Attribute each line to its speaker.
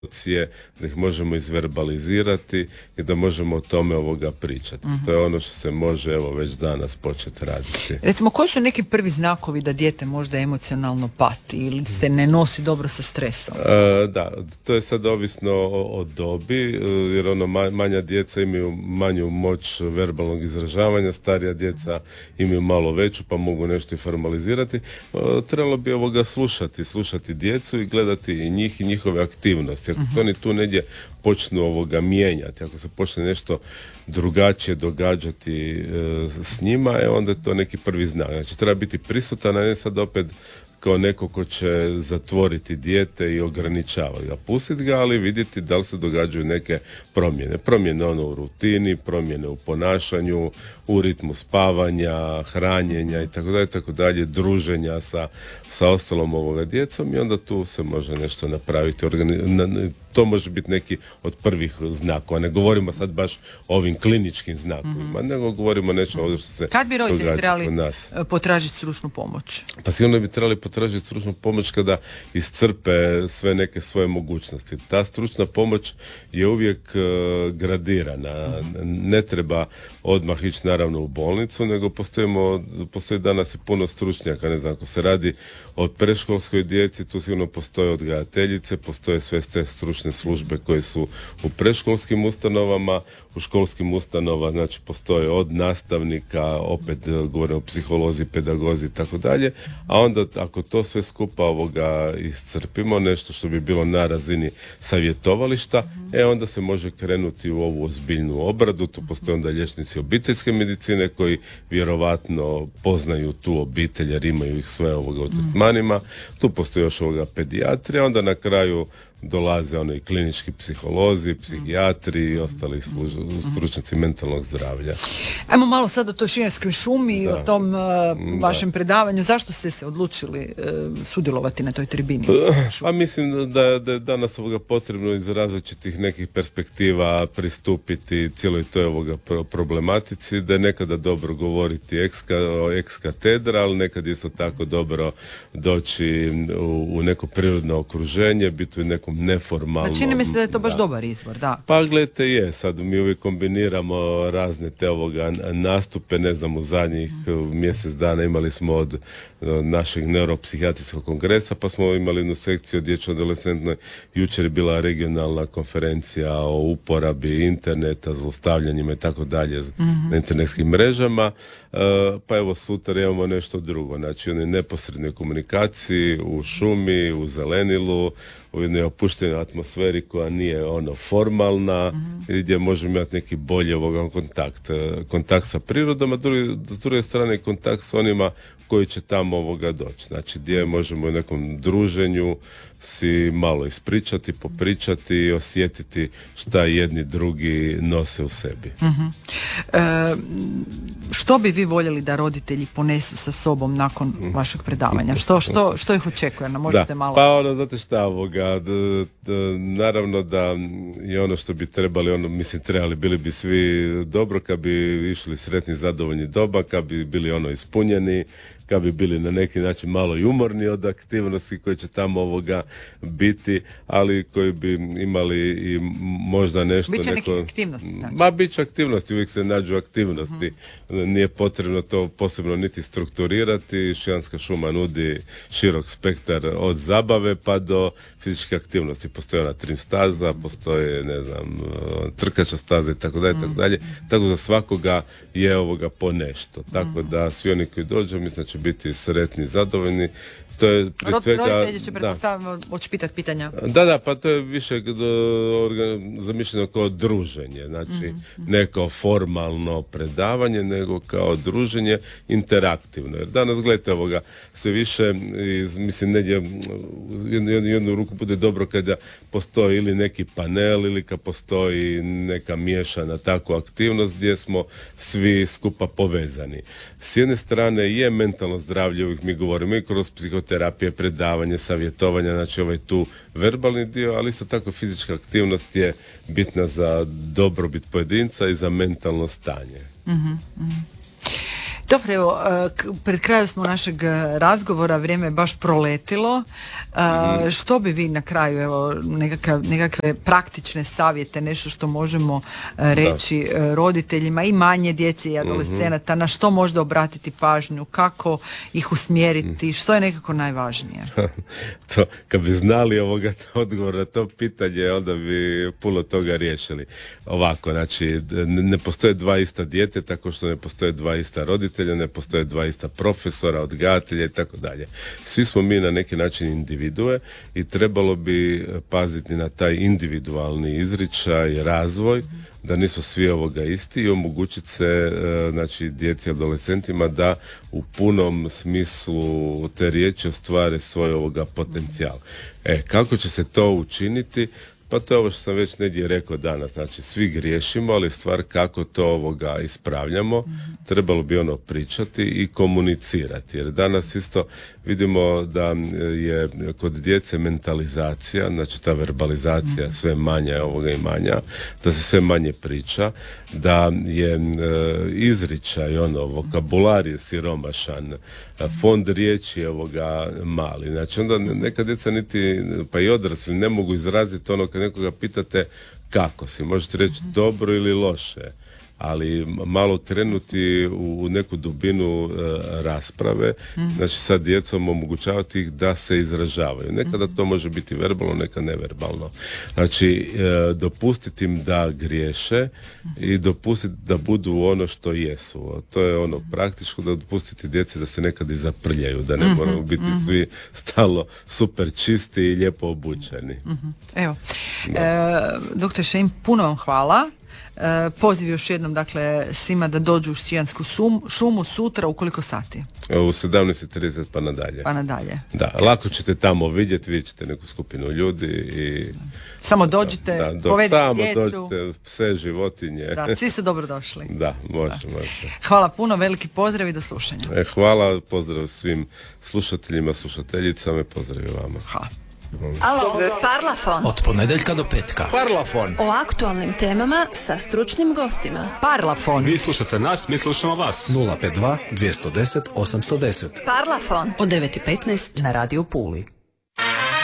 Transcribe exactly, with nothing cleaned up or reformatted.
Speaker 1: je da ih možemo izverbalizirati i da možemo o tome ovoga pričati. Mm-hmm. To je ono što se može evo već danas početi raditi.
Speaker 2: Recimo, koji su neki prvi znakovi da dijete možda emocionalno pati ili se ne nosi dobro sa stresom?
Speaker 1: E, da, to je sad ovisno o, o dobi, jer ono manja djeca imaju manju moć verbalnog izražavanja, starija djeca imaju malo veću pa mogu nešto i formalizirati. E, trebalo bi ovoga slušati, slušati djecu i gledati i njih i njihove aktivnosti. Ako se oni tu negdje počnu ovoga mijenjati, ako se počne nešto drugačije događati e, s njima, e, onda je to neki prvi znak. Znači treba biti prisutan, a ne sad opet kao neko ko će zatvoriti dijete i ograničavati ga. Pustiti ga, ali vidjeti da li se događaju neke promjene. Promjene ono u rutini, promjene u ponašanju, u ritmu spavanja, hranjenja i tako dalje, tako dalje, druženja sa, sa ostalom ovoga djecom i onda tu se može nešto napraviti. Organi- to može biti neki od prvih znakova. Ne govorimo sad baš o ovim kliničkim znakovima, mm-hmm. nego govorimo nešto ovdje što se
Speaker 2: kad bi roditelji trebali potražiti stručnu pomoć?
Speaker 1: Pa sigurno bi trebali potražiti stručnu pomoć kada iscrpe sve neke svoje mogućnosti. Ta stručna pomoć je uvijek uh, gradirana. Mm-hmm. Ne treba odmah ići naravno u bolnicu, nego postojimo, postoji danas i puno stručnjaka. Ne znam, ako se radi o predškolskoj djeci, tu sigurno postoje odgajateljice, postoje sve te stručne službe koje su u predškolskim ustanovama, u školskim ustanovama, znači postoje od nastavnika, opet govorimo o psiholozi, pedagozi i tako dalje, a onda ako to sve skupa ovoga iscrpimo, nešto što bi bilo na razini savjetovališta, mm-hmm. e onda se može krenuti u ovu ozbiljnu obradu. Tu postoje onda liječnici obiteljske medicine koji vjerovatno poznaju tu obitelj jer imaju ih sve ovoga u tretmanima. Mm-hmm. Tu postoji još ovoga pedijatrija, onda na kraju dolaze ono i klinički psiholozi, psihijatri i ostali služ, stručnjaci mentalnog zdravlja.
Speaker 2: Ajmo malo sad o toj Šibenskoj šumi i o tom uh, vašem da. predavanju. Zašto ste se odlučili uh, sudjelovati na toj tribini?
Speaker 1: Pa mislim da, da je danas ovoga potrebno iz različitih nekih perspektiva pristupiti cijeloj toj ovoga problematici, da je nekada dobro govoriti ex, ex katedra, ali nekad je isto tako dobro doći u, u neko prirodno okruženje, biti u nekom neformalno.
Speaker 2: Čini mi se da je to baš da. dobar izbor, da.
Speaker 1: Pa gledajte, je, sad mi uvijek kombiniramo razne te ovoga nastupe, ne znam, u zadnjih mm. mjesec dana imali smo od našeg neuropsihijatrijskog kongresa, pa smo imali jednu sekciju o dječjoj adolescentnoj, jučer je bila regionalna konferencija o uporabi interneta, zlostavljanjima i tako dalje mm-hmm. na internetskim mrežama, e, pa evo sutra imamo nešto drugo, znači u jednoj neposrednoj komunikaciji, u šumi, u zelenilu, u jednoj opuštenoj atmosferi koja nije ono formalna, mm-hmm. gdje možemo imati neki bolji ovoga kontakt. Kontakt sa prirodom, a drugi, s druge strane kontakt s onima koji će tamo ovoga doći. Znači gdje možemo u nekom druženju si malo ispričati, popričati i osjetiti šta jedni drugi nose u sebi.
Speaker 2: Mm-hmm. E, što bi vi voljeli da roditelji ponesu sa sobom nakon mm. vašeg predavanja? Što, što, što ih očekuje? No, možete
Speaker 1: da.
Speaker 2: malo...
Speaker 1: Pa ono, znate šta ovoga, d, d, naravno da je ono što bi trebali, ono, mislim trebali, bili bi svi dobro kad bi išli sretni, zadovoljni doba, kad bi bili ono ispunjeni, kad bi bili na neki način malo i umorni od aktivnosti koje će tamo ovoga biti, ali koji bi imali i možda nešto...
Speaker 2: Biće
Speaker 1: neko...
Speaker 2: neke aktivnosti, znači?
Speaker 1: Ma, bit će aktivnosti, uvijek se nađu aktivnosti. Mm-hmm. Nije potrebno to posebno niti strukturirati. Šibenska šuma nudi širok spektar od zabave pa do fizičke aktivnosti. Postoje ona trim staza, postoje, ne znam, trkača staza i tako dalje, tako dalje. Tako za svakoga je ovoga po nešto. Tako da svi oni koji dođu, mislim da će biti sretni, zadovoljni. To je prije
Speaker 2: Rod,
Speaker 1: svega...
Speaker 2: Roditelji će pretpostavljamo, hoće pitati pitanja.
Speaker 1: Da, da, pa to je više do, organ, zamišljeno kao druženje, znači mm-hmm. ne kao formalno predavanje, nego kao druženje interaktivno. Jer danas, gledajte ovoga, sve više, iz, mislim, negdje jednu, jednu ruku bude dobro kada postoji ili neki panel, ili kad postoji neka miješana tako aktivnost gdje smo svi skupa povezani. S jedne strane je mentalno zdravlje, uvijek mi govorimo i kroz psihoterapije, predavanje, savjetovanja, znači ovaj tu verbalni dio, ali isto tako fizička aktivnost je bitna za dobrobit pojedinca i za mentalno stanje.
Speaker 2: Mm-hmm, mm-hmm. Dobro, evo, pred kraju smo našeg razgovora, vrijeme je baš proletilo. Mm. Što bi vi na kraju, evo, nekakav, nekakve praktične savjete, nešto što možemo reći da. roditeljima i manje djece i adolescenata, mm-hmm. na što možda obratiti pažnju, kako ih usmjeriti, mm. što je nekako najvažnije?
Speaker 1: To, kad bi znali ovoga odgovor na to pitanje, onda bi puno toga riješili. Ovako, znači, ne postoje dva ista djete, tako što ne postoje dva ista roditelja, ne postoje dva ista profesora, odgajatelja i tako dalje. Svi smo mi na neki način individue i trebalo bi paziti na taj individualni izričaj, razvoj, da nisu svi ovoga isti i omogućiti se, znači, djeci i adolescentima da u punom smislu te riječi ostvare svoj ovoga potencijal. E, kako će se to učiniti? Pa to je ovo što sam već negdje rekao danas, znači svi griješimo, ali stvar kako to ovoga ispravljamo, mm-hmm. trebalo bi ono pričati i komunicirati, jer danas isto vidimo da je kod djece mentalizacija, znači ta verbalizacija mm-hmm. sve manja ovoga i manja, da se sve manje priča, da je e, izričaj, ono, vokabular je siromašan, fond riječi je ovoga mali, znači onda neka djeca niti, pa i odrasli ne mogu izraziti ono kad nekoga pitate kako si, možete reći mm-hmm. dobro ili loše, ali malo krenuti u neku dubinu e, rasprave, mm-hmm. znači sa djecom omogućavati ih da se izražavaju. Nekada to može biti verbalno, nekada neverbalno. Znači, e, dopustiti im da griješe i dopustiti da budu ono što jesu. To je ono praktično, da dopustiti djeci da se nekad i zaprljaju, da ne mm-hmm. moramo biti mm-hmm. svi stalno super čisti i lijepo obučeni.
Speaker 2: Mm-hmm. Evo, e, doktor Šejn, puno vam hvala. E, poziv još jednom, dakle, svima da dođu u Štijansku šum, šumu sutra u koliko sati?
Speaker 1: U sedamnaest i trideset pa nadalje.
Speaker 2: Pa nadalje.
Speaker 1: Da, lako ćete tamo vidjeti, vidjet ćete neku skupinu ljudi i...
Speaker 2: Samo dođite, da, do, povedite
Speaker 1: tamo
Speaker 2: djecu.
Speaker 1: Dođite, pse, životinje.
Speaker 2: Da, svi su dobro došli.
Speaker 1: Da, može,
Speaker 2: da.
Speaker 1: može.
Speaker 2: Hvala puno, veliki pozdrav i do slušanja.
Speaker 1: E, hvala, pozdrav svim slušateljima, slušateljicama i pozdrav i vama.
Speaker 2: Hvala.
Speaker 3: Alo, Parlafon.
Speaker 4: Od ponedjeljka do petka.
Speaker 5: Parlafon.
Speaker 3: O aktualnim temama sa stručnim gostima.
Speaker 2: Parlafon.
Speaker 6: Vi slušate nas, mi slušamo vas.
Speaker 4: nula pet dva, dvjesto deset, osamsto deset.
Speaker 3: Parlafon.
Speaker 7: Od devet i petnaest na Radio Puli.